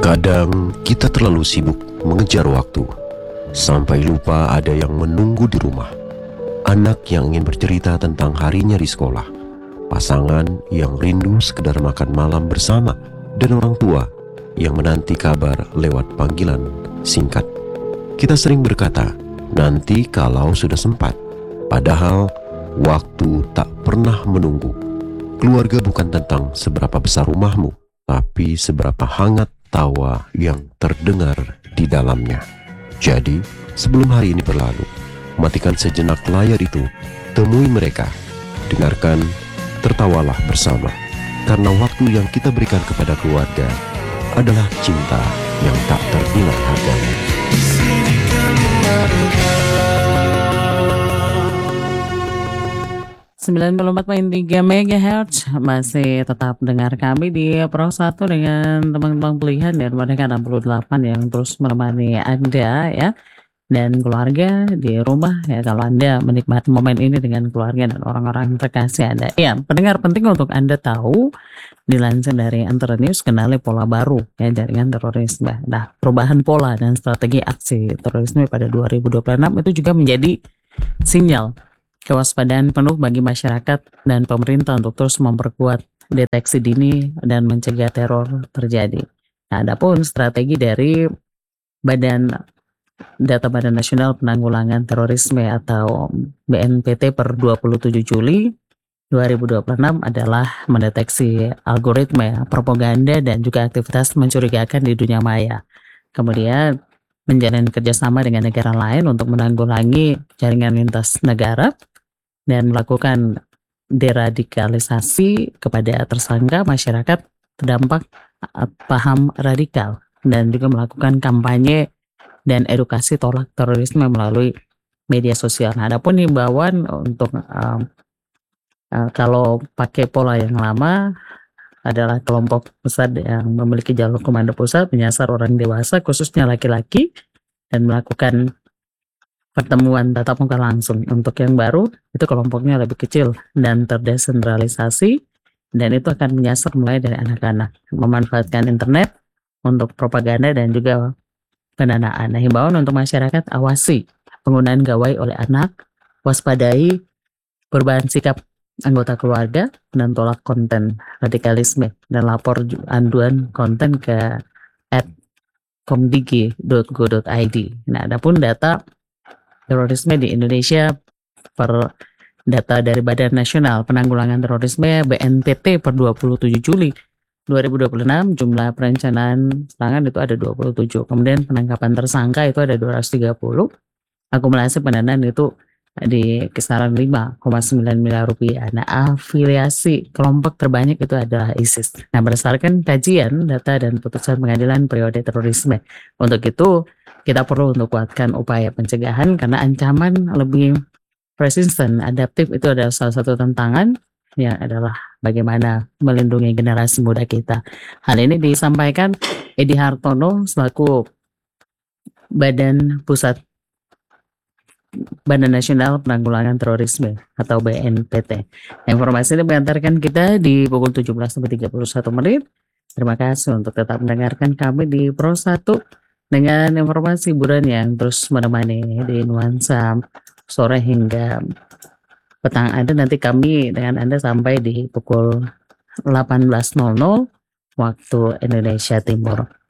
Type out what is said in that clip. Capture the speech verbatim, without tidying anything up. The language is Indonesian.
Kadang kita terlalu sibuk mengejar waktu, sampai lupa ada yang menunggu di rumah. Anak yang ingin bercerita tentang harinya di sekolah, pasangan yang rindu sekedar makan malam bersama, dan orang tua yang menanti kabar lewat panggilan singkat. Kita sering berkata, nanti kalau sudah sempat. Padahal waktu tak pernah menunggu. Keluarga bukan tentang seberapa besar rumahmu, tapi seberapa hangat tawa yang terdengar di dalamnya. Jadi, sebelum hari ini berlalu, matikan sejenak layar itu, temui mereka, dengarkan, tertawalah bersama. Karena waktu yang kita berikan kepada keluarga adalah cinta yang tak ternilai harganya. sembilan puluh empat koma tiga megahertz masih tetap dengar kami di Pro satu dengan teman-teman pilihan dan mereka enam puluh delapan yang terus menemani Anda ya dan keluarga di rumah ya, kalau Anda menikmati momen ini dengan keluarga dan orang-orang terkasih Anda. Ya, pendengar, penting untuk Anda tahu, dilansir dari Antara News, kenali pola baru ya jaringan terorisme. Nah, perubahan pola dan strategi aksi terorisme pada dua ribu dua puluh enam itu juga menjadi sinyal kewaspadaan penuh bagi masyarakat dan pemerintah untuk terus memperkuat deteksi dini dan mencegah teror terjadi. Nah, adapun strategi dari Badan Data Badan Nasional Penanggulangan Terorisme atau B N P T per dua puluh tujuh Juli dua ribu dua puluh enam adalah mendeteksi algoritma, propaganda, dan juga aktivitas mencurigakan di dunia maya. Kemudian menjalin kerjasama dengan negara lain untuk menanggulangi jaringan lintas negara dan melakukan deradikalisasi kepada tersangka masyarakat terdampak paham radikal dan juga melakukan kampanye dan edukasi tolak terorisme melalui media sosial. Nah, adapun himbauan untuk um, uh, kalau pakai pola yang lama adalah kelompok besar yang memiliki jalur komando pusat menyasar orang dewasa khususnya laki-laki dan melakukan pertemuan tatap muka langsung. Untuk yang baru itu kelompoknya lebih kecil dan terdesentralisasi dan itu akan menyasar mulai dari anak-anak, memanfaatkan internet untuk propaganda dan juga pendanaan. Nah, himbauan untuk masyarakat, awasi penggunaan gawai oleh anak, waspadai perubahan sikap anggota keluarga dan tolak konten radikalisme dan lapor aduan konten ke at komdigi dot go dot i d. Nah, adapun data terorisme di Indonesia per data dari Badan Nasional Penanggulangan Terorisme B N P T per dua puluh tujuh Juli dua ribu dua puluh enam, jumlah perencanaan serangan itu ada dua puluh tujuh, kemudian penangkapan tersangka itu ada dua ratus tiga puluh, akumulasi pendanaan itu di kisaran lima koma sembilan miliar rupiah. Nah, afiliasi kelompok terbanyak itu adalah ISIS. Nah, berdasarkan kajian data dan putusan pengadilan periode terorisme, untuk itu kita perlu untuk kuatkan upaya pencegahan karena ancaman lebih persisten, adaptif itu adalah salah satu tantangan yang adalah bagaimana melindungi generasi muda kita. Hal ini disampaikan Edi Hartono selaku Badan Pusat Badan Nasional Penanggulangan Terorisme atau B N P T. Informasi ini mengantarkan kita di pukul tujuh belas sampai tiga puluh satu menit. Terima kasih untuk tetap mendengarkan kami di Pro satu dengan informasi hiburan yang terus menemani di nuansa sore hingga petang Anda. Nanti kami dengan Anda sampai di pukul delapan belas waktu Indonesia Timur.